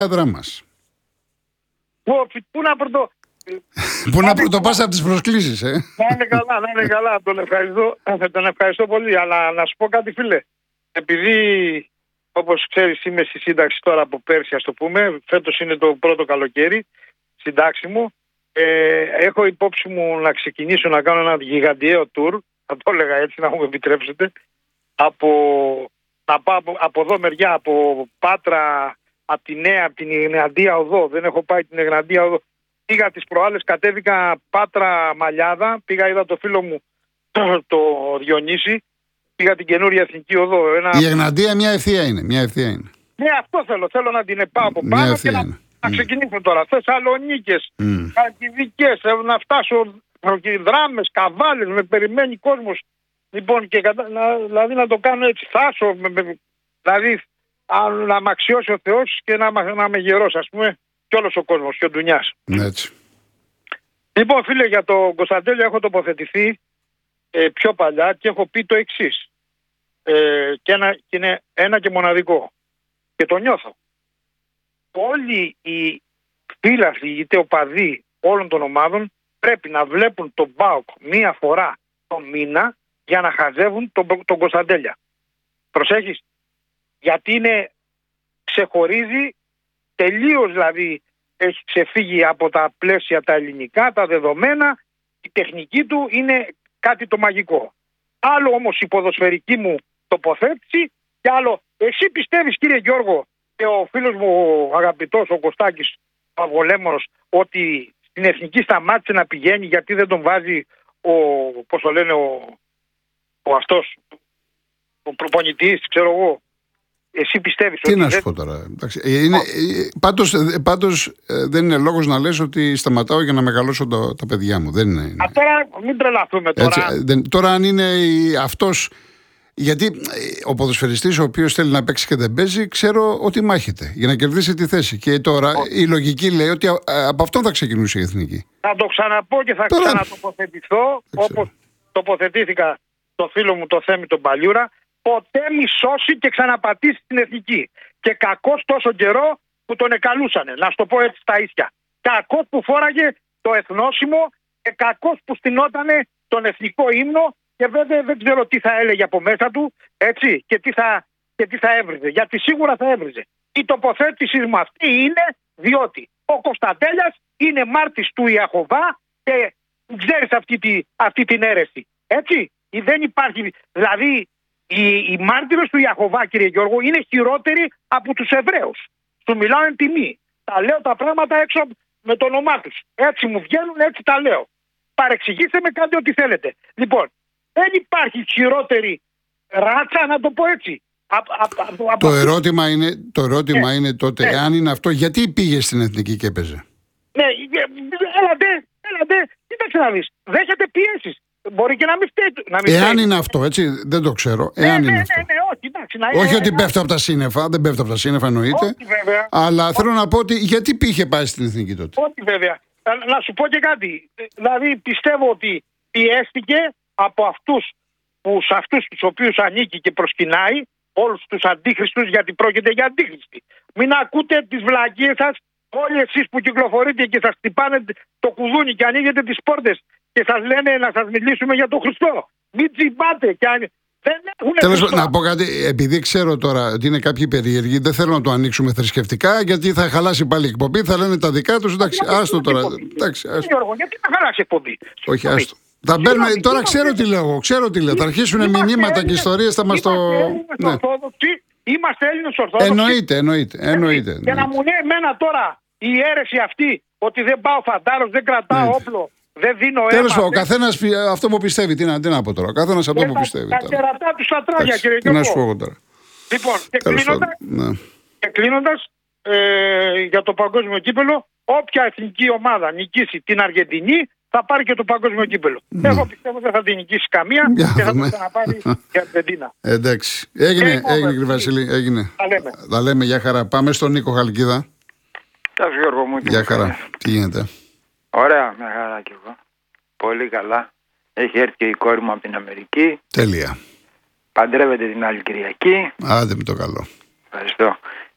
έδρα μας. Πού να πρωτο... Πού να πρωτοπάς από τις προσκλήσεις, Να είναι καλά, να είναι καλά. Τον ευχαριστώ πολύ. Αλλά να σου πω κάτι, φίλε. Επειδή, όπως ξέρεις, είμαι στη σύνταξη τώρα από πέρσι, ας το πούμε. Φέτος είναι το πρώτο καλοκαίρι, συντάξη μου. Έχω υπόψη μου να ξεκινήσω να κάνω ένα γιγαντιαίο tour. Θα το έλεγα έτσι, να μου επιτρέψετε. Να πάω από εδώ μεριά, από Πάτρα, από τη Νέα, από την Εγναντία Οδό. Δεν έχω πάει την Εγναντία Οδό. Πήγα τις προάλλες, κατέβηκα Πάτρα Μαλιάδα. Πήγα, είδα το φίλο μου το Διονύση. Πήγα την καινούρια Εθνική Οδό. Η Εγναντία μια ευθεία είναι. Ναι, αυτό θέλω να την πάω από πάνω και να ξεκινήσω τώρα. Θεσσαλονίκες, Χαλκιδικές, να φτάσω Δράμες, Καβάλες, με περιμένει κόσμος. Λοιπόν, και δηλαδή να το κάνω έτσι, θάσω, δηλαδή να μ' αξιώσει ο Θεός και να είμαι γερός, ας πούμε, και όλος ο κόσμος, και ο Ντουνιάς. Έτσι. Λοιπόν, φίλε, για τον Κωνσταντέλιο έχω τοποθετηθεί πιο παλιά και έχω πει το εξής. Και είναι ένα και μοναδικό. Και το νιώθω. Όλοι οι φίλαθλοι, είτε οπαδοί όλων των ομάδων, πρέπει να βλέπουν τον ΠΑΟΚ μία φορά το μήνα για να χαζεύουν τον Κωνσταντέλια. Προσέχεις. Γιατί ξεχωρίζει τελείως, δηλαδή έχει ξεφύγει από τα πλαίσια τα ελληνικά, τα δεδομένα, η τεχνική του είναι κάτι το μαγικό. Άλλο όμως η ποδοσφαιρική μου τοποθέτηση και άλλο. Εσύ πιστεύεις, κύριε Γιώργο, και ο φίλος μου ο αγαπητός ο Κωστάκης ο Αυγολέμονος, ότι στην εθνική σταμάτησε να πηγαίνει γιατί δεν τον βάζει πώς το λένε, ο προπονητής, ξέρω εγώ. Εσύ πιστεύεις? Τι να σου πω τώρα. Πάντως δεν είναι λόγος να λες ότι σταματάω για να μεγαλώσω τα παιδιά μου. Δεν είναι. Τώρα μην τρελαθούμε τώρα. Τώρα αν είναι αυτός. Γιατί ο ποδοσφαιριστής ο οποίος θέλει να παίξει και δεν παίζει, ξέρω ότι μάχεται για να κερδίσει τη θέση. Και τώρα η λογική λέει ότι από αυτόν θα ξεκινούσε η εθνική. Θα το ξαναπώ και θα ξανατοποθετηθώ όπως τοποθετήθηκα το φίλο μου το Θέμη τον Παλιούρα. Ποτέ μη σώσει και ξαναπατήσει την εθνική. Και κακός τόσο καιρό που τον εκαλούσανε. Να σου το πω έτσι στα ίσια. Κακός που φόραγε το εθνόσημο και κακός που στηνότανε τον εθνικό ύμνο. Και βέβαια δεν ξέρω τι θα έλεγε από μέσα του, έτσι, και τι θα έβριζε. Γιατί σίγουρα θα έβριζε. Η τοποθέτηση μου αυτή είναι διότι ο Κωνσταντέλιας είναι μάρτης του Ιαχωβά και ξέρεις αυτή την αίρεση. Έτσι, δεν υπάρχει. Δηλαδή, οι μάρτυρες του Ιαχωβά, κύριε Γιώργο, είναι χειρότεροι από τους Εβραίους. Σου μιλάω εν τιμή. Τα λέω τα πράγματα έξω με το όνομά τους. Έτσι μου βγαίνουν, έτσι τα λέω. Παρεξηγήστε με, κάντε ό,τι θέλετε. Λοιπόν, δεν υπάρχει χειρότερη ράτσα, να το πω έτσι. Το ερώτημα είναι τότε, αν είναι αυτό, γιατί πήγε στην εθνική και έπαιζε? Ναι, έλατε, κοίταξε να δεις. Δέχεται πιέσεις. Μπορεί και να μην φταίει. Εάν είναι αυτό, έτσι, δεν το ξέρω. Εάν είναι αυτό. Όχι, εντάξει, όχι ότι πέφτει από τα σύννεφα, δεν πέφτει από τα σύννεφα, εννοείται. Όχι, βέβαια. Αλλά θέλω να πω ότι γιατί πήγε πάει στην εθνική τότε? Όχι, βέβαια. Να σου πω και κάτι. Δηλαδή, πιστεύω ότι πιέστηκε από αυτούς τους οποίους ανήκει και προσκυνάει, όλους τους αντίχριστους, γιατί πρόκειται για αντίχριστοι. Μην ακούτε τις βλακίες σας, όλοι εσείς που κυκλοφορείτε και σας χτυπάνε το κουδούνι και ανοίγετε τις πόρτες και σας λένε να σας μιλήσουμε για τον Χριστό. Μην τσιμπάτε και δεν έχουν. Τέλος, να πω κάτι, επειδή ξέρω τώρα ότι είναι κάποιοι περίεργοι, δεν θέλω να το ανοίξουμε θρησκευτικά, γιατί θα χαλάσει πάλι η εκπομπή, θα λένε τα δικά τους. Εντάξει, άστο τώρα. Εντάξει, Γιώργο, γιατί θα χαλάσει η εκπομπή? Όχι, άστο. Θα μπαίνουμε, τώρα ξέρω τι λέω. Θα αρχίσουν μηνύματα και ιστορίες, θα μας το. Είμαστε Έλληνες Ορθόδοξοι. Εννοείται. Και να μου λέει εμένα τώρα η αίρεση αυτή ότι δεν πάω φαντάρος, δεν κρατάω όπλο, δεν δίνω αίμα. Τέλος πάντων, ο καθένας αυτό που πιστεύει. Τι να πω τώρα. Ο καθένας αυτό που πιστεύει. Τα κερατά του στα τράγια, κύριε Γιώργο. Τι να σου πω εγώ τώρα. Λοιπόν, και κλείνοντας, για το παγκόσμιο κύπελο, όποια εθνική ομάδα νικήσει την Αργεντινή θα πάρει και το παγκόσμιο κύπελο. Εγώ πιστεύω δεν θα την νικήσει καμία και θα το ξαναπάρει η Αργεντινά. Εντάξει. Έγινε κύριε Βασίλη. Έγινε. Τα λέμε. Γεια χαρά. Πάμε στον Νίκο Χαλκίδα. Γεια σου Γιώργο μου. Γεια χαρά. Τι γίνεται? Ωραία, μια χαρά κι εγώ. Πολύ καλά. Έχει έρθει και η κόρη μου από την Αμερική. Τέλεια. Παντρεύεται την άλλη Κυριακή. Άντε με το καλό. Ευχαριστώ.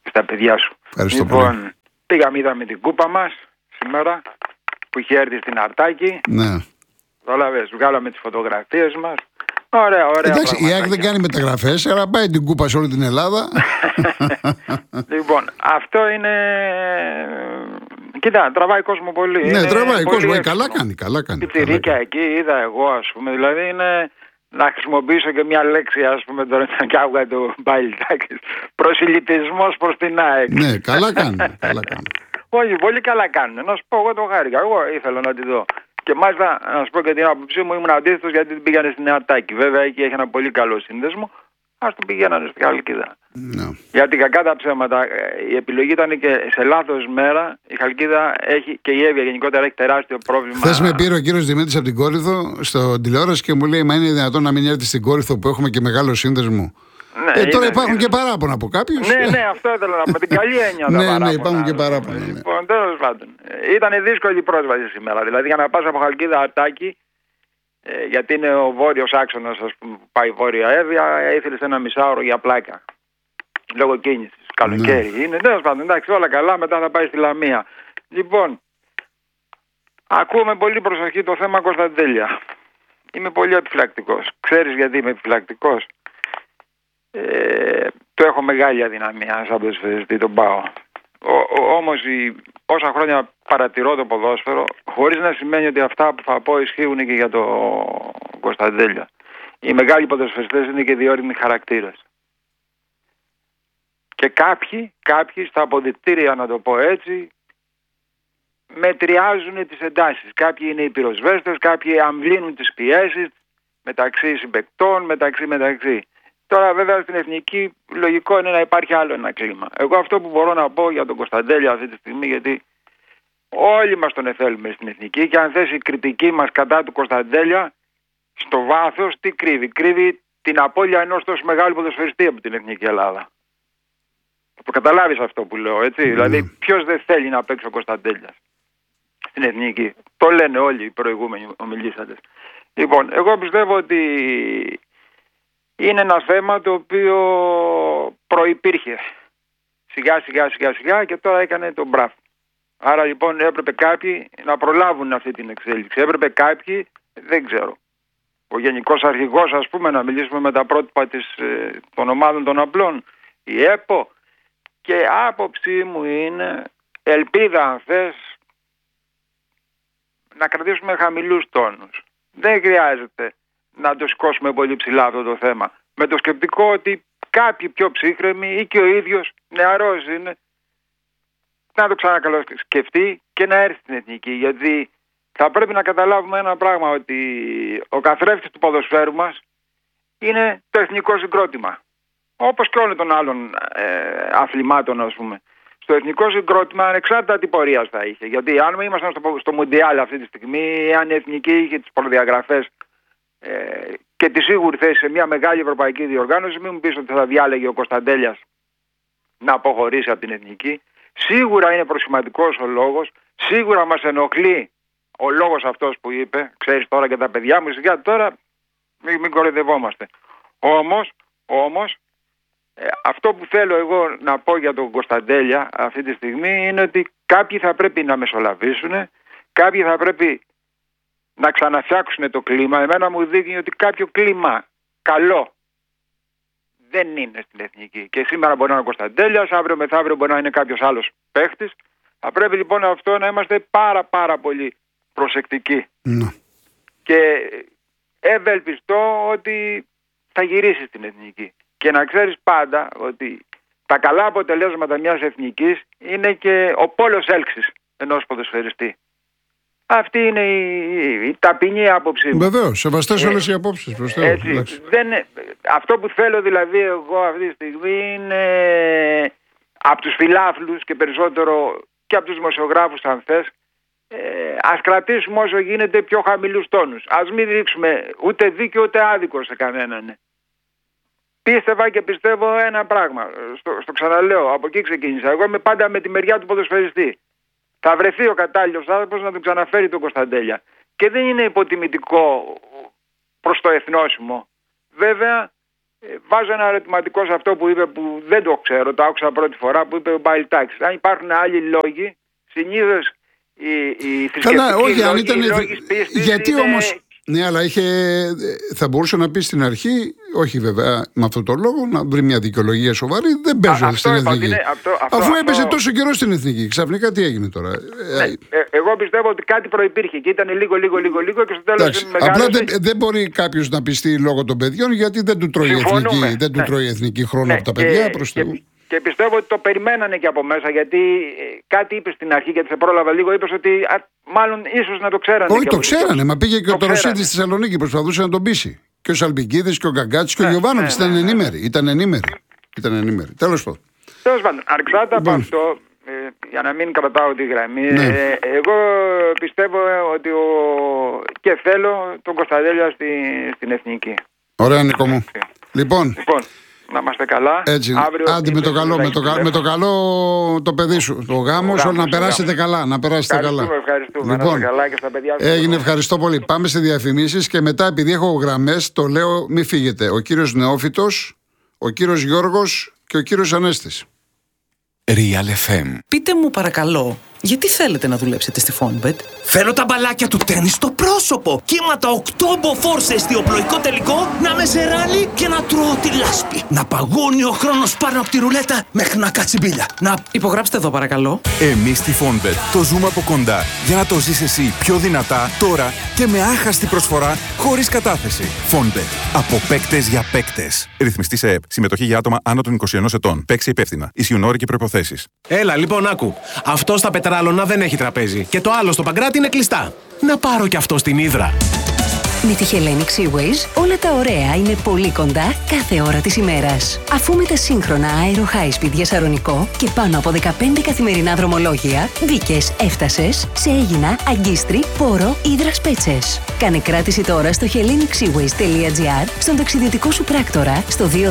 στα παιδιά σου. Ευχαριστώ Λοιπόν, πολύ. πήγαμε, είδαμε την κούπα μας σήμερα που είχε έρθει στην Αρτάκη. Ναι. Κατάλαβες, βγάλαμε τις φωτογραφίες μας. Ωραία, ωραία. Εντάξει, η ΑΕΚ δεν κάνει μεταγραφές, αλλά πάει την κούπα σε όλη την Ελλάδα. Λοιπόν, αυτό είναι. Κοίτα, τραβάει κόσμο πολύ. Ναι, είναι τραβάει πολύ κόσμο. εύκολο. Καλά κάνει. Καλά κάνει. Πιτσιρίκια εκεί είδα εγώ, ας πούμε. Δηλαδή είναι. Να χρησιμοποιήσω και μια λέξη, ας πούμε, τώρα και άκουγα το Μπαϊλτάκης. Προσιλητισμός προς την ΑΕΚ. Ναι, καλά κάνει. Καλά κάνει. Όχι, πολύ καλά κάνουν. Να σου πω, εγώ το χάρηκα. Εγώ ήθελα να τη δω. Και μάλιστα, να σου πω και την άποψή μου, ήμουν αντίθετος γιατί την πήγανε στην Αρτάκη. Βέβαια, εκεί έχει ένα πολύ καλό σύνδεσμο. Ας την πηγαίνανε στη Χαλκίδα. Ναι. Γιατί κακά τα ψέματα, η επιλογή ήταν και σε λάθος μέρα. Η Χαλκίδα έχει και η Εύβοια γενικότερα έχει τεράστιο πρόβλημα. Χθες με πήρε ο κύριος Δημήτρης από την Κόρινθο στο τηλεόραση και μου λέει: Μα είναι δυνατόν να μην έρθει στην Κόρινθο που έχουμε και μεγάλο σύνδεσμο? Ναι, τώρα υπάρχουν και παράπονα από κάποιους. Ναι, αυτό ήθελα να πω. Την καλή έννοια. Ναι, υπάρχουν και παράπονα. Ναι. Λοιπόν, τέλος πάντων. Ήταν δύσκολη η πρόσβαση σήμερα. Δηλαδή για να πας από Χαλκίδα Αρτάκη, γιατί είναι ο βόρειος άξονας, ας πούμε, που πάει βόρεια Εύβοια, ήθελες ένα μισάωρο για πλάκα. Λόγω κίνησης. Καλοκαίρι είναι. Τέλος πάντων, εντάξει, όλα καλά. Μετά θα πάει στη Λαμία. Λοιπόν, ακούμε πολύ προσοχή το θέμα Κωνσταντέλια. Είμαι πολύ επιφυλακτικός. Ξέρεις γιατί είμαι επιφυλακτικός? Το έχω μεγάλη αδυναμία σαν ποδοσφαιριστή, τον πάω. Όμως όσα χρόνια παρατηρώ το ποδόσφαιρο, χωρίς να σημαίνει ότι αυτά που θα πω ισχύουν και για το Κωνσταντέλια. Οι μεγάλοι ποδοσφαιριστές είναι και διόρυμοι χαρακτήρες. Και κάποιοι στα αποδυτήρια, να το πω έτσι, μετριάζουν τις εντάσεις. Κάποιοι είναι οι πυροσβέστες, κάποιοι αμβλύνουν τις πιέσεις μεταξύ συμπαικτών, μεταξύ. Τώρα βέβαια στην εθνική λογικό είναι να υπάρχει άλλο ένα κλίμα. Εγώ αυτό που μπορώ να πω για τον Κωνσταντέλια αυτή τη στιγμή, γιατί όλοι μας τον θέλουμε στην εθνική, και αν θέσει η κριτική μας κατά του Κωνσταντέλια, στο βάθος τι κρύβει? Κρύβει την απώλεια ενός τόσο μεγάλου ποδοσφαιριστή από την εθνική Ελλάδα. Το καταλάβεις αυτό που λέω, έτσι? Δηλαδή ποιος δεν θέλει να παίξει ο Κωνσταντέλιας στην εθνική? Το λένε όλοι οι προηγούμενοι ομιλήσαντες. Λοιπόν, εγώ πιστεύω ότι είναι ένα θέμα το οποίο προϋπήρχε σιγά και τώρα έκανε τον μπραφ. Άρα λοιπόν έπρεπε κάποιοι να προλάβουν αυτή την εξέλιξη. Έπρεπε κάποιοι, δεν ξέρω, ο γενικός αρχηγός, ας πούμε, να μιλήσουμε με τα πρότυπα των ομάδων των απλών, η ΕΠΟ, και άποψή μου είναι, ελπίδα αν θες, να κρατήσουμε χαμηλούς τόνους. Δεν χρειάζεται να το σηκώσουμε πολύ ψηλά αυτό το θέμα. Με το σκεπτικό ότι κάποιοι πιο ψύχρεμοι ή και ο ίδιος νεαρός είναι, να το ξανακαλοσκεφτεί και να έρθει στην εθνική. Γιατί θα πρέπει να καταλάβουμε ένα πράγμα, ότι ο καθρέφτης του ποδοσφαίρου μας είναι το εθνικό συγκρότημα. Όπως και όλων των άλλων αθλημάτων, ας πούμε. Στο εθνικό συγκρότημα ανεξάρτητα τι πορείας θα είχε. Γιατί αν ήμασταν στο Μουντιάλ αυτή τη στιγμή, αν η εθνική είχε τις προδιαγραφές και τη σίγουρη θέση σε μια μεγάλη ευρωπαϊκή διοργάνωση, μην μου πεις ότι θα διάλεγε ο Κωνσταντέλιας να αποχωρήσει από την εθνική. Σίγουρα είναι προσχηματικός ο λόγος, σίγουρα μας ενοχλεί ο λόγος αυτός που είπε. Ξέρεις τώρα και τα παιδιά μου, σιγά τώρα μην κοροϊδευόμαστε. Όμως αυτό που θέλω εγώ να πω για τον Κωνσταντέλια αυτή τη στιγμή είναι ότι κάποιοι θα πρέπει να μεσολαβήσουν, κάποιοι θα πρέπει να ξαναφτιάξουν το κλίμα. Εμένα μου δείχνει ότι κάποιο κλίμα καλό δεν είναι στην εθνική. Και σήμερα μπορεί να είναι ο Κωνσταντέλιας, αύριο μεθαύριο μπορεί να είναι κάποιος άλλος παίχτης. Θα πρέπει λοιπόν αυτό να είμαστε πάρα πολύ προσεκτικοί. Και ευελπιστώ ότι θα γυρίσει στην εθνική. Και να ξέρεις πάντα ότι τα καλά αποτελέσματα μιας εθνικής είναι και ο πόλος έλξης ενός ποδοσφαιριστή. Αυτή είναι η ταπεινή άποψή μου. Βεβαίως, σεβαστές όλες οι απόψεις. Αυτό που θέλω δηλαδή εγώ αυτή τη στιγμή είναι από τους φιλάθλους και περισσότερο και από τους δημοσιογράφους, αν θες, ας κρατήσουμε όσο γίνεται πιο χαμηλούς τόνους. Ας μην ρίξουμε ούτε δίκαιο ούτε άδικο σε κανέναν. Πίστευα και πιστεύω ένα πράγμα. Στο ξαναλέω, από εκεί ξεκίνησα. Εγώ είμαι πάντα με τη μεριά του ποδοσφαιριστή. Θα βρεθεί ο κατάλληλος άνθρωπος να τον ξαναφέρει τον Κωνσταντέλια. Και δεν είναι υποτιμητικό προς το εθνόσημο. Βέβαια, Βάζω ένα ερωτηματικό σε αυτό που είπε, που δεν το ξέρω, το άκουσα πρώτη φορά, που είπε ο Μπαϊλτάκης. Αν υπάρχουν άλλοι λόγοι, συνήθως οι θρησκευτικοί λόγοι πίστης. Γιατί είναι... όμως... Ναι, αλλά θα μπορούσε να πει στην αρχή, όχι βέβαια με αυτόν τον λόγο, να βρει μια δικαιολογία σοβαρή. Δεν παίζω στην Εθνική. Αφού έπαιζε τόσο καιρό στην Εθνική, ξαφνικά τι έγινε τώρα. Εγώ πιστεύω ότι κάτι προϋπήρχε και ήταν λίγο και στο τέλος. Απλά δεν μπορεί κάποιος να πιστεί λόγω των παιδιών, γιατί δεν του τρώει η Εθνική χρόνο από τα παιδιά προς Θεού. Και πιστεύω ότι το περιμένανε και από μέσα, γιατί κάτι είπε στην αρχή, γιατί σε πρόλαβα λίγο, είπες ότι μάλλον ίσως να το ξέρανε. Όχι, το ξέρανε, μα πήγε και ο Τωροσίδης στη Θεσσαλονίκη, προσπαθούσε να τον πείσει. Και ο Σαλπικίδης και ο Γκαγκάτσης και ο Γιωβάνοβιτς ήταν ενήμεροι. Τέλος πάντων. Ανεξάρτητα από αυτό, για να μην κρατάω τη γραμμή, εγώ πιστεύω ότι και θέλω τον Κωνσταντέλια στην Εθνική. Ωραία, Νίκο μου. Λοιπόν, να είμαστε καλά. Έτσι. Άντε με το καλό το παιδί σου. Το γάμος, όλα να περάσετε καλά. Ευχαριστούμε. Λοιπόν, καλά και στα παιδιά. Έγινε, ευχαριστώ πολύ. Πάμε σε διαφημίσεις και μετά, επειδή έχω γραμμές, το λέω, μη φύγετε. Ο κύριος Νεόφυτος, ο κύριος Γιώργος και ο κύριος Ανέστης. Real FM. Πείτε μου παρακαλώ, γιατί θέλετε να δουλέψετε στη Fonbet? Θέλω τα μπαλάκια του τένις στο πρόσωπο. Κύματα 8 μποφόρ σε εστιοπλοϊκό τελικό, να με ζεράνει και να τρώω τη λάσπη. Να παγώνει ο χρόνος πάνω από τη ρουλέτα μέχρι να κάτσει μπίλια. Υπογράψτε εδώ παρακαλώ. Εμείς στη Fonbet το ζούμε από κοντά για να το ζεις εσύ πιο δυνατά τώρα και με άχαστη προσφορά χωρίς κατάθεση. Fonbet. Από παίκτες για παίκτες. Ρυθμιστή σε ΕΠ. Συμμετοχή για άτομα άνω των 21 ετών. Παίξει υπεύθυνα. Ισχύουν όροι και προϋποθέσεις. Έλα λοιπόν, άκου. Αυτό στα Πετράλωνα δεν έχει τραπέζι. Και το άλλο στο Παγκράτη είναι κλειστά. Να πάρω κι αυτό στην Ύδρα. Με τη Hellenic Seaways όλα τα ωραία είναι πολύ κοντά κάθε ώρα της ημέρας. Αφού με τα σύγχρονα Aero High Speed για Σαρονικό και πάνω από 15 καθημερινά δρομολόγια, μπήκες, έφτασες σε Αίγινα, Αγκίστρι, Πόρο, Ύδρας Πέτσες. Κάνε κράτηση τώρα στο hellenicseaways.gr, στον ταξιδιωτικό σου πράκτορα, στο 210 89 19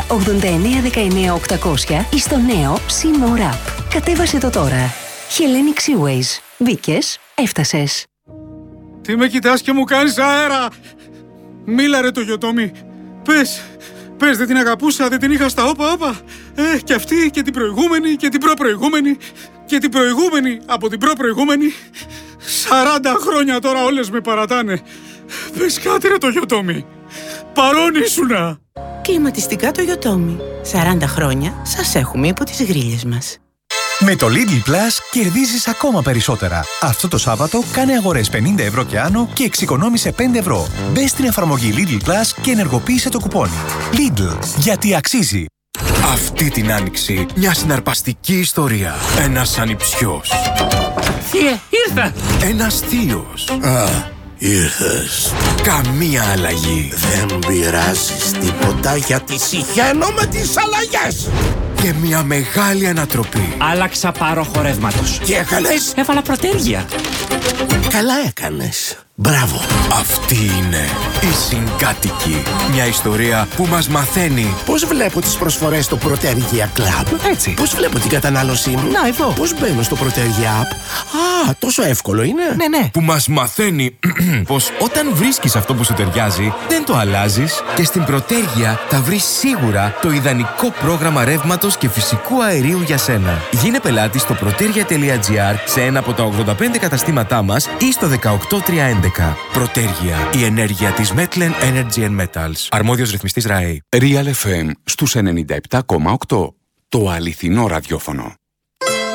800 ή στο νέο SeaMore App. Κατέβασε το τώρα. Hellenic Seaways. Μπήκες, έφτασες. Τι με κοιτάς και μου κάνεις αέρα! Μίλα ρε το Γιωτόμι. Πες, δεν την αγαπούσα, δεν την είχα στα όπα. Και αυτή και την προηγούμενη και την προπροηγούμενη και την προηγούμενη από την προπροηγούμενη. 40 χρόνια τώρα όλες με παρατάνε. Πες κάτι ρε το Γιωτόμι. Παρόν ήσουνα. Κλιματιστικά το Γιωτόμι. 40 χρόνια σας έχουμε υπό τις γρίλες μας. Με το Lidl Plus κερδίζεις ακόμα περισσότερα. Αυτό το Σάββατο κάνε αγορές 50 ευρώ και άνω και εξοικονόμησε 5 ευρώ. Μπες στην εφαρμογή Lidl Plus και ενεργοποίησε το κουπόνι. Lidl, γιατί αξίζει. Αυτή την άνοιξη μια συναρπαστική ιστορία. Ένας ανιψιός. Θεία, ήρθα! Ένας θείος. Ήρθες. Καμία αλλαγή. Δεν πειράζεις τίποτα, γιατί συχαίνω με τις αλλαγές. Και μια μεγάλη ανατροπή. Άλλαξα πάροχο ρεύματος. Τι έκανες? Έβαλα προτέρια. Καλά έκανες. Μπράβο. Αυτή είναι η Συγκάτοικη. Μια ιστορία που μας μαθαίνει πώς βλέπω τις προσφορές στο Protergia Club. Έτσι. Πώς βλέπω την κατανάλωσή μου. Να, εδώ. Πώς μπαίνω στο Protergia App. Τόσο εύκολο είναι. Ναι. Που μας μαθαίνει πως όταν βρίσκεις αυτό που σου ταιριάζει, δεν το αλλάζεις και στην Protergia θα βρεις σίγουρα το ιδανικό πρόγραμμα ρεύματος και φυσικού αερίου για σένα. Γίνε πελάτη στο protergia.gr σε ένα από τα 85 καταστήματά μας ή στο 18311. Protergia, η ενέργεια της Metlen Energy and Metals. Αρμόδιος ρυθμιστής ΡΑΕ. Real FM στους 97,8. Το αληθινό ραδιόφωνο.